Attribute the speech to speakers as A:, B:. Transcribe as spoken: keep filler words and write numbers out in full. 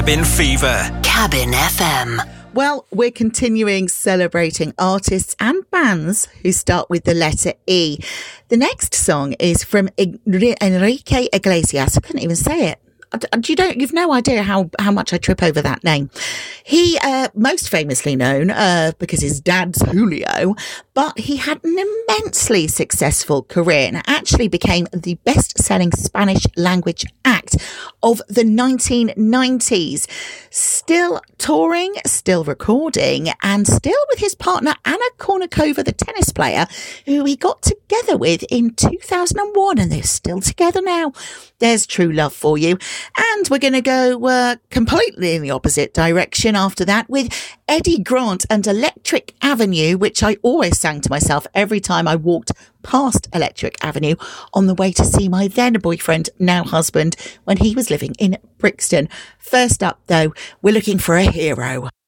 A: Cabin Fever.
B: Cabin F M.
C: Well, we're continuing celebrating artists and bands who start with the letter E. The next song is from Enrique Iglesias. I couldn't even say it. You don't, you've no idea how, how much I trip over that name. He, uh, most famously known, uh, because his dad's Julio, but he had an immensely successful career and actually became the best-selling Spanish language act of the nineteen nineties. Still touring, still recording, and still with his partner Anna Kournikova, the tennis player, who he got together with in two thousand one, and they're still together now. There's true love for you. And we're going to go uh, completely in the opposite direction after that with Eddie Grant and Electric Avenue, which I always sang to myself every time I walked past Electric Avenue on the way to see my then boyfriend, now husband, when he was living in Brixton. First up, though, we're looking for a hero.